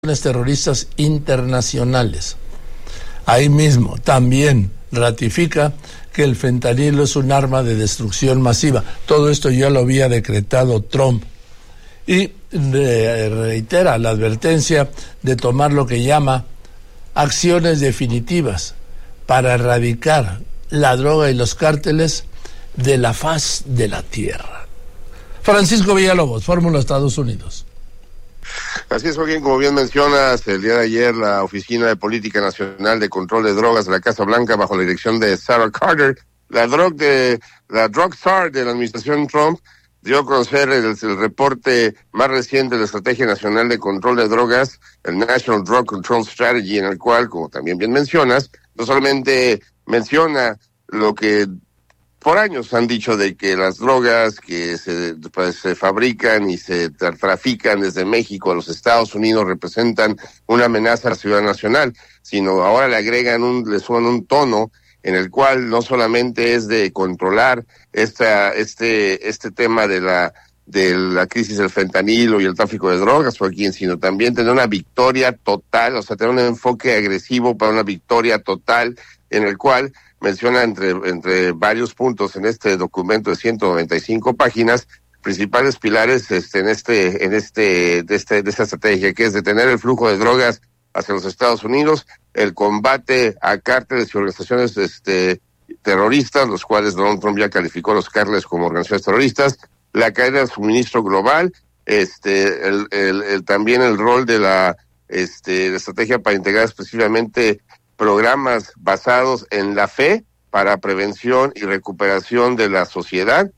terroristas internacionales. Ahí mismo también ratifica que el fentanilo es un arma de destrucción masiva. Todo esto ya lo había decretado Trump. Y reitera la advertencia de tomar lo que llama acciones definitivas para erradicar la droga y los cárteles de la faz de la tierra. Francisco Villalobos, Fórmula Estados Unidos. Así es, Joaquín, como bien mencionas, el día de ayer la Oficina de Política Nacional de Control de Drogas de la Casa Blanca, bajo la dirección de Sarah Carter, la drug czar de la administración Trump, dio a conocer el reporte más reciente de la Estrategia Nacional de Control de Drogas, el National Drug Control Strategy, en el cual, como también bien mencionas, no solamente menciona lo que por años han dicho de que las drogas que se fabrican y se trafican desde México a los Estados Unidos representan una amenaza a la seguridad nacional, sino ahora le suman un tono en el cual no solamente es de controlar este tema de la crisis del fentanilo y el tráfico de drogas, Joaquín, sino también tener una victoria total, o sea, tener un enfoque agresivo para una victoria total, en el cual menciona entre varios puntos en este documento de 195 páginas, principales pilares de esta estrategia, que es detener el flujo de drogas hacia los Estados Unidos, el combate a cárteles y organizaciones terroristas, los cuales Donald Trump ya calificó los cárteles como organizaciones terroristas, la caída del suministro global, también el rol de la estrategia para integrar específicamente programas basados en la fe para prevención y recuperación de la sociedad,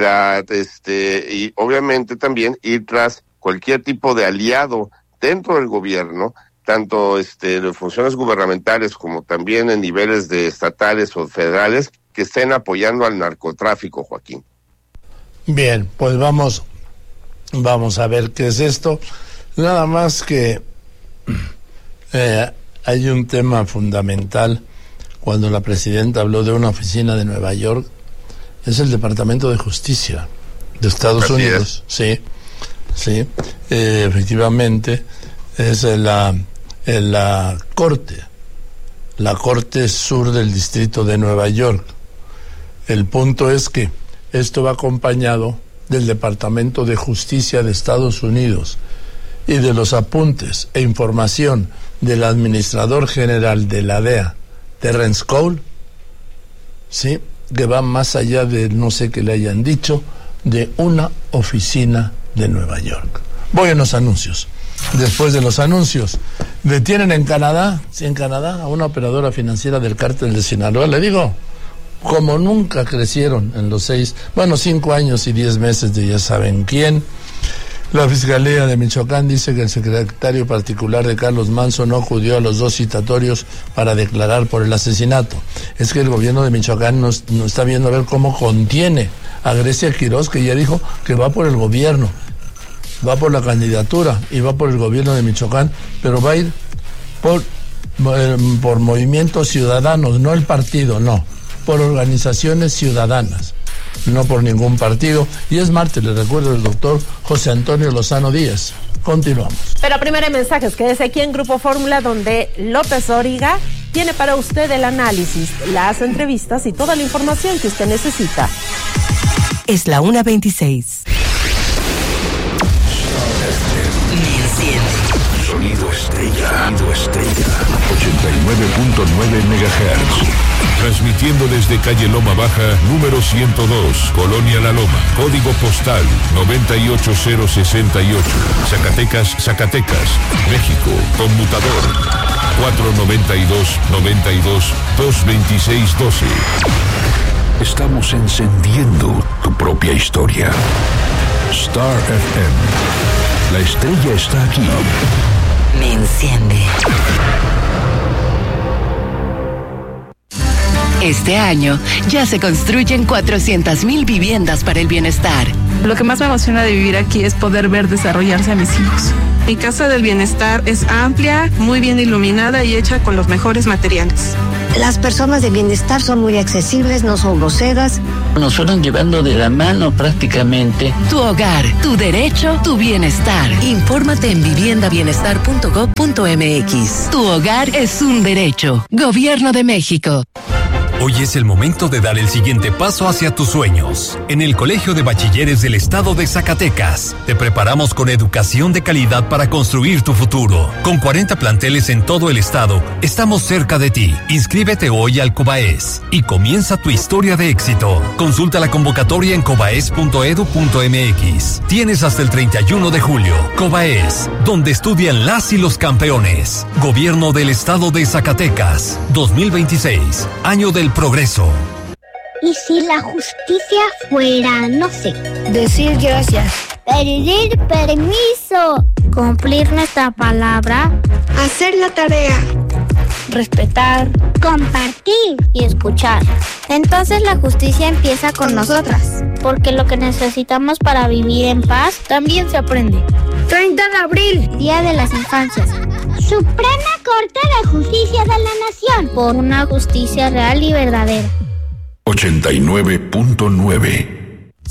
y obviamente también ir tras cualquier tipo de aliado dentro del gobierno, tanto de funciones gubernamentales como también en niveles de estatales o federales, que estén apoyando al narcotráfico, Joaquín. Bien, pues vamos a ver qué es esto. Nada más que hay un tema fundamental cuando la presidenta habló de una oficina de Nueva York, es el Departamento de Justicia de Estados Unidos. Sí, efectivamente, es la Corte Sur del Distrito de Nueva York. El punto es que esto va acompañado del Departamento de Justicia de Estados Unidos y de los apuntes e información del administrador general de la DEA, Terrence Cole, sí, que va más allá de no sé qué le hayan dicho, de una oficina de Nueva York. Voy a los anuncios. Después de los anuncios, detienen en Canadá a una operadora financiera del cártel de Sinaloa. Le digo, como nunca crecieron en los 5 años y 10 meses de ya saben quién. La Fiscalía de Michoacán dice que el secretario particular de Carlos Manzo no acudió a los 2 citatorios para declarar por el asesinato. Es que el gobierno de Michoacán no está viendo a ver cómo contiene a Grecia Quiroz, que ya dijo que va por el gobierno, va por la candidatura y va por el gobierno de Michoacán, pero va a ir por movimientos ciudadanos, no el partido, no, por organizaciones ciudadanas, no por ningún partido. Y es martes, le recuerdo, el doctor José Antonio Lozano Díaz. Continuamos. Pero primero hay mensajes. Quédese aquí en Grupo Fórmula, donde López Dóriga tiene para usted el análisis, las entrevistas y toda la información que usted necesita. Es la 1:26. Sonido Estrella. 89.9 MHz. Transmitiendo desde calle Loma Baja, número 102, Colonia La Loma. Código postal 98068. Zacatecas, México. Conmutador 492-92-226-12. Estamos encendiendo tu propia historia. Star FM. La estrella está aquí. Me enciende. Este año ya se construyen 400,000 viviendas para el bienestar. Lo que más me emociona de vivir aquí es poder ver desarrollarse a mis hijos. Mi casa del bienestar es amplia, muy bien iluminada y hecha con los mejores materiales. Las personas de bienestar son muy accesibles, no son groseras. Nos fueron llevando de la mano prácticamente. Tu hogar, tu derecho, tu bienestar. Infórmate en viviendabienestar.gov.mx. Tu hogar es un derecho. Gobierno de México. Hoy es el momento de dar el siguiente paso hacia tus sueños. En el Colegio de Bachilleres del Estado de Zacatecas, te preparamos con educación de calidad para construir tu futuro. Con 40 planteles en todo el estado, estamos cerca de ti. Inscríbete hoy al COBAES y comienza tu historia de éxito. Consulta la convocatoria en cobaes.edu.mx. Tienes hasta el 31 de julio. COBAES, donde estudian las y los campeones. Gobierno del Estado de Zacatecas, 2026, año del progreso. ¿Y si la justicia fuera, no sé, decir gracias, pedir permiso, cumplir nuestra palabra, hacer la tarea, respetar, compartir y escuchar? Entonces la justicia empieza con nosotras, porque lo que necesitamos para vivir en paz también se aprende. 30 de abril, Día de las Infancias. Suprema Corte de Justicia de la Nación, por una justicia real y verdadera. 89.9